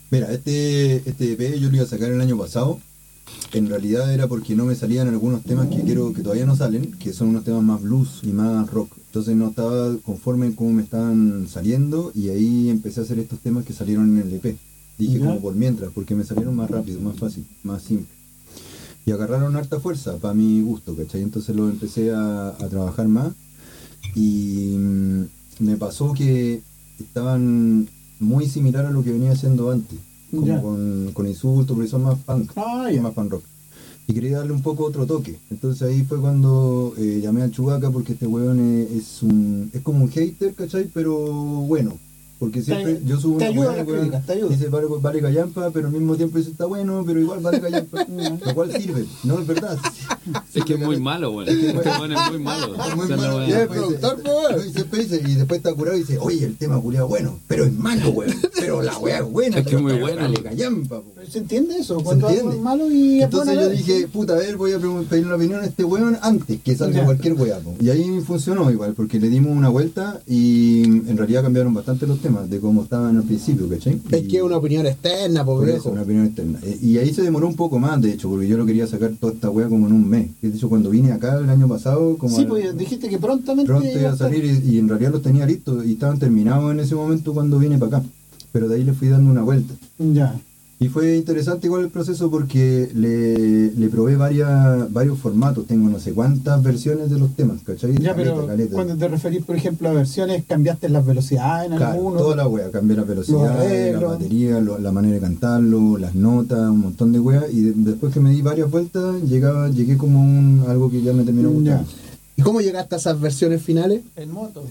Mira, este EP yo lo iba a sacar el año pasado. En realidad era porque no me salían algunos temas que todavía no salen, que son unos temas más blues y más rock. Entonces no estaba conforme en cómo me estaban saliendo y ahí empecé a hacer estos temas que salieron en el EP. Dije como por mientras, porque me salieron más rápido, más fácil, más simple. Y agarraron harta fuerza para mi gusto, ¿cachai? Entonces lo empecé a trabajar más y me pasó que estaban muy similar a lo que venía haciendo antes, como con insultos, porque son más punk, más punk rock. Y quería darle un poco otro toque. Entonces ahí fue cuando llamé a Chewbacca, porque este weón es como un hater, ¿cachai? Pero bueno. Porque siempre yo subo una weá, dice vale callampa, pero al mismo tiempo dice está bueno, pero igual vale callampa, lo cual sirve, no es verdad. Es que es muy malo, weón. Este weón es muy malo. Es muy malo. Y el productor, y después está curado y dice, oye, el tema culiado bueno, pero es malo, weón. Pero la weá es buena, es que es muy bueno. Vale callampa, ¿se entiende eso? Cuando algo es malo y entonces yo dije, puta, a ver, voy a pedir una opinión a este weón antes que salga cualquier weá. Y ahí funcionó igual, porque le dimos una vuelta y en realidad cambiaron bastante los temas de cómo estaban al principio, ¿cachai? Es que es una opinión externa, por eso, una opinión externa. Y ahí se demoró un poco más, de hecho, porque yo lo quería sacar toda esta weá como en un mes. De hecho, cuando vine acá el año pasado, como sí, pues dijiste que pronto iba a salir y en realidad los tenía listos y estaban terminados en ese momento cuando vine para acá. Pero de ahí le fui dando una vuelta. Ya. Y fue interesante igual el proceso porque le probé varios formatos, tengo no sé cuántas versiones de los temas, ¿cachai? Ya, pero cuando te referís, por ejemplo, a versiones, ¿cambiaste las velocidades en alguno? Toda la wea, cambié la velocidad, la batería, la manera de cantarlo, las notas, un montón de wea, y después que me di varias vueltas, llegué como algo que ya me terminó gustando. ¿Y cómo llegaste a esas versiones finales? En moto.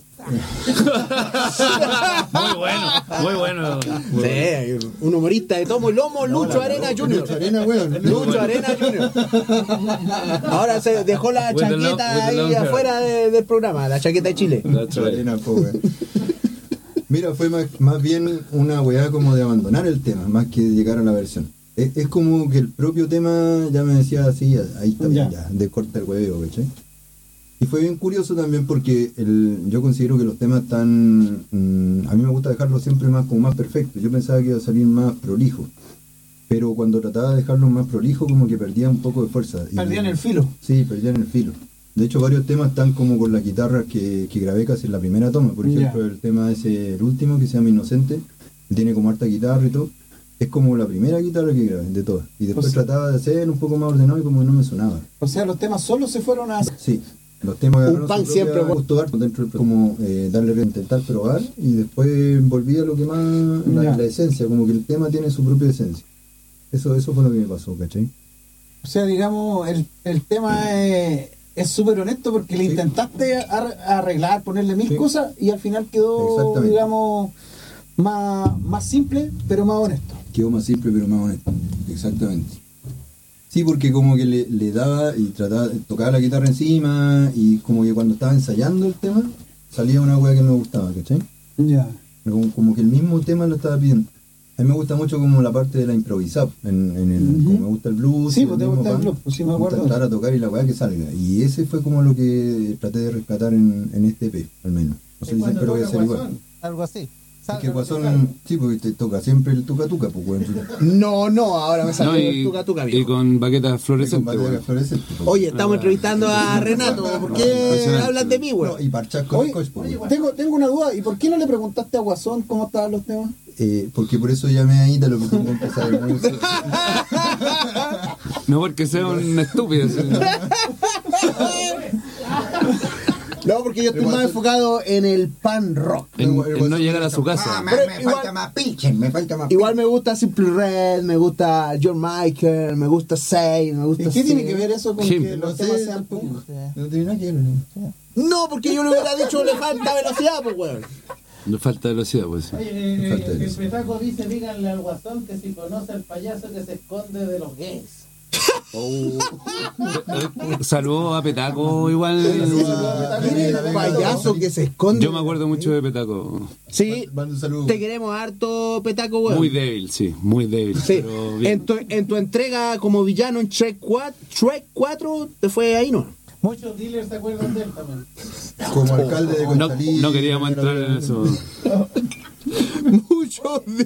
Muy bueno. Sí, un humorista de tomo y lomo, Lucho Arena Jr. Lucho Arena Jr. Ahora se dejó la chaqueta ahí afuera del programa, la chaqueta de Chile. Lucho Arena, mira, fue más bien una weá como de abandonar el tema, más que llegar a la versión. Es como que el propio tema ya me decía así, ahí está bien, ya, de corta el hueveo, ¿cachai? Y fue bien curioso también porque yo considero que los temas están... a mí me gusta dejarlos siempre más perfectos. Yo pensaba que iba a salir más prolijo. Pero cuando trataba de dejarlos más prolijo, como que perdía un poco de fuerza. ¿Perdían el filo? Sí, perdían el filo. De hecho, varios temas están como con las guitarras que grabé casi en la primera toma. Por ejemplo, el tema ese, el último, que se llama Inocente, tiene como harta guitarra y todo. Es como la primera guitarra que grabé, de todas. Y después trataba de hacer un poco más ordenado y como no me sonaba. O sea, los temas solo se fueron a... Sí. Los temas un pan siempre gustó dentro del como darle intentar probar y después volví a lo que más la esencia, como que el tema tiene su propia esencia. Eso fue lo que me pasó, ¿cachai? O sea, digamos, el tema es súper honesto porque le intentaste arreglar, ponerle mil cosas y al final quedó, digamos, más simple pero más honesto. Quedó más simple pero más honesto, exactamente. Sí, porque como que le daba y tocaba la guitarra encima y como que cuando estaba ensayando el tema salía una wea que no me gustaba, ¿cachai? Ya. Como que el mismo tema lo estaba pidiendo. A mí me gusta mucho como la parte de la improvisada, como me gusta el blues. Sí, pues te gusta el blues, pues sí me acuerdo. Me gusta estar a tocar y la wea que salga. Y ese fue como lo que traté de rescatar en este EP, al menos. No sé si espero que sea igual. Algo así. Es que Guasón, sí, porque te toca siempre el tuca-tuca, pues, weón. No, ahora me salió el tuca-tuca, y con baquetas fluorescentes. Oye, estamos entrevistando a Renato, ¿por qué hablan de mí, weón? No, y parchas con coach, pues. Tengo una duda, ¿y por qué no le preguntaste a Guasón cómo estaban los temas? Porque por eso llamé a Ita, lo que tengo que empezar el músico. No porque sea un estúpido. No, porque yo estoy más enfocado en el pan rock. En no llegar a su casa. Me falta más pilchen, Igual me gusta Simple Red, me gusta John Michael, me gusta Say, me gusta... ¿Y qué tiene que ver eso con que los temas sean punk? No tiene nada que ver, No, porque yo le hubiera dicho le falta velocidad, pues, weón. No falta velocidad, pues. Oye, el Petaco dice, díganle al Guasón que si conoce al payaso que se esconde de los gays. Saludos a Petaco igual. El payaso que se esconde. Yo me acuerdo mucho de Petaco. Sí, te queremos harto, Petaco, weón. Muy débil, sí, muy débil. Sí. En tu entrega como villano en Shrek 4 te fue ahí, ¿no? Muchos dealers se acuerdan de él también. Como alcalde de Conchalí. No queríamos entrar en eso. Muchos